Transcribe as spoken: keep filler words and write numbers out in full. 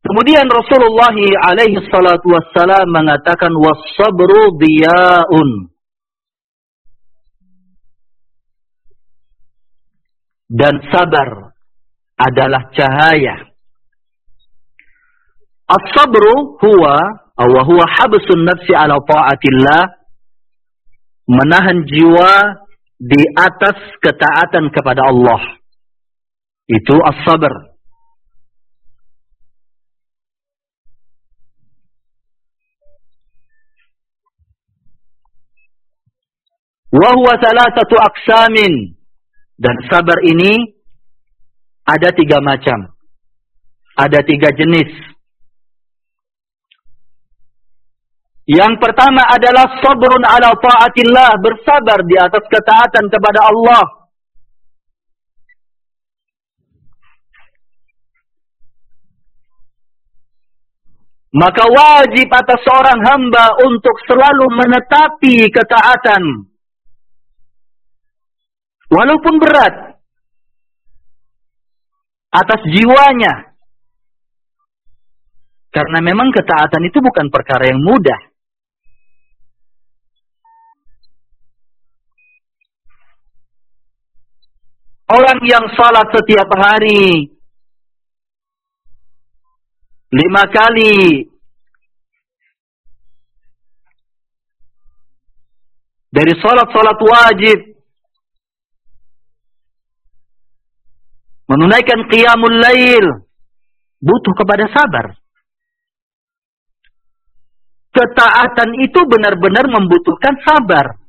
Kemudian Rasulullah alaihi salatu wassalam mengatakan was-sabru diya'un. Dan sabar adalah cahaya. As-sabru huwa aw huwa habsun nafsi ala ta'atillah, menahan jiwa di atas ketaatan kepada Allah. Itu as-sabr. Wa huwa thalathatu aqsamin. Dan sabar ini ada tiga macam. Ada tiga jenis. Yang pertama adalah sabrun ala ta'atillah, bersabar di atas ketaatan kepada Allah. Maka wajib atas seorang hamba untuk selalu menetapi ketaatan. Walaupun berat atas jiwanya. Karena memang ketaatan itu bukan perkara yang mudah. Orang yang salat setiap hari lima kali dari salat-salat wajib, menunaikan qiyamul lail, butuh kepada sabar. Ketaatan itu benar-benar membutuhkan sabar.